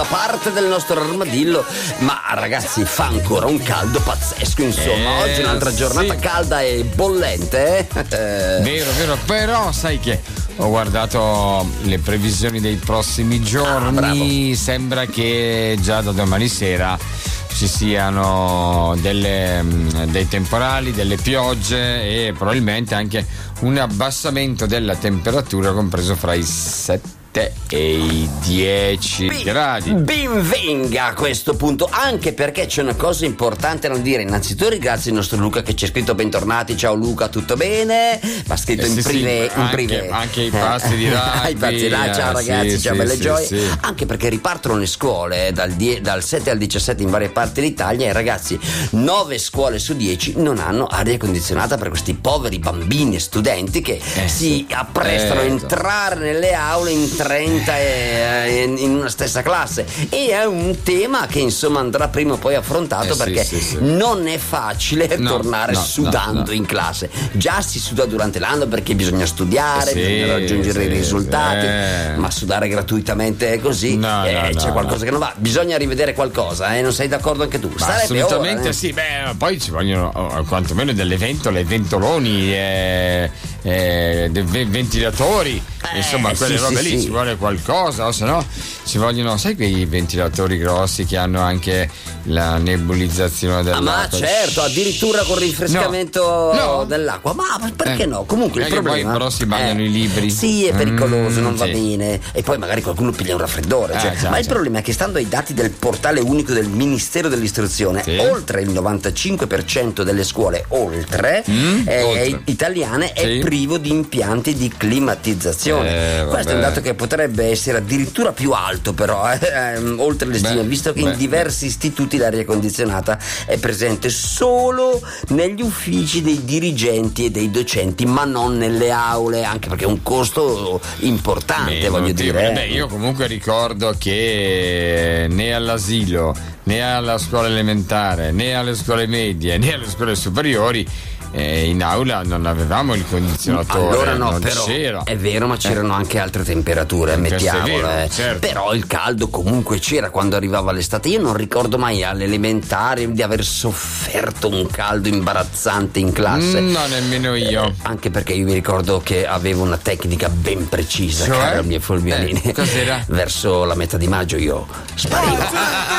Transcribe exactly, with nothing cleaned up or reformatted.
parte del nostro armadillo, ma ragazzi fa ancora un caldo pazzesco, insomma. Eh, oggi un'altra giornata sì. calda e bollente, eh? Vero, vero, però sai che ho guardato le previsioni dei prossimi giorni, ah, sembra che già da domani sera ci siano delle, dei temporali, delle piogge e probabilmente anche un abbassamento della temperatura compreso fra i sette e i dieci ben, gradi. Benvenga a questo punto, anche perché c'è una cosa importante da dire. Innanzitutto ringrazio il nostro Luca che ci ha scritto bentornati. Ciao Luca, tutto bene? Ma ha scritto eh in sì, privé, sì, in anche, privé. Anche i pazzi di rugby. I pazzi, dai, ciao ragazzi, sì, ciao sì, belle sì, gioie. Sì. Anche perché ripartono le scuole dal, die, dal sette al diciassette in varie parti d'Italia e ragazzi, nove scuole su dieci non hanno aria condizionata per questi poveri bambini e studenti che eh, si sì. apprestano eh, a entrare nelle aule in trenta e in una stessa classe, e è un tema che insomma andrà prima o poi affrontato, eh, perché sì, sì, sì. non è facile no, tornare no, sudando no, no. in classe. Già si suda durante l'anno perché bisogna studiare, eh, sì, bisogna raggiungere sì, i risultati, eh. ma sudare gratuitamente così no, eh, no, c'è no, qualcosa no. che non va, bisogna rivedere qualcosa, eh? Non sei d'accordo anche tu? Ma Sarebbe assolutamente ora, eh? sì, beh, poi ci vogliono oh, quantomeno delle ventole, ventoloni, eh, eh, de- ventilatori, eh, insomma quelle sì, robe sì, lì sì. ci vuole qualcosa, o se no ci vogliono, sai, quei ventilatori grossi che hanno anche la nebulizzazione dell'acqua. Ah, ma certo, addirittura con rinfrescamento no, no. dell'acqua, ma perché eh, no? Comunque il problema poi però si bagnano eh, i libri. Sì, è pericoloso, mm, non va sì. bene, e poi magari qualcuno piglia un raffreddore, cioè. eh, già, ma il già. problema è che, stando ai dati del portale unico del Ministero dell'Istruzione, sì. oltre il novantacinque per cento delle scuole oltre, mm, eh, oltre. italiane è sì. privo di impianti di climatizzazione. Eh, Questo è un dato che potrebbe essere addirittura più alto, però eh, ehm, oltre le stime, beh, visto che beh, in diversi istituti l'aria condizionata è presente solo negli uffici dei dirigenti e dei docenti, ma non nelle aule, anche perché è un costo importante. Beh, voglio oddio, dire. beh, io comunque ricordo che né all'asilo, né alla scuola elementare, né alle scuole medie, né alle scuole superiori eh, in aula non avevamo il condizionatore. Allora no, non però c'era. è vero, ma c'erano eh. anche altre temperature, mettiamolo. Vero, eh. certo. Però il caldo comunque c'era quando arrivava l'estate. Io non ricordo mai alle elementari di aver sofferto un caldo imbarazzante in classe. Mm, no, nemmeno io. Eh, anche perché io mi ricordo che avevo una tecnica ben precisa, cioè? caro mio Fulvianini. Eh, cos'era? Verso la metà di maggio io sparivo.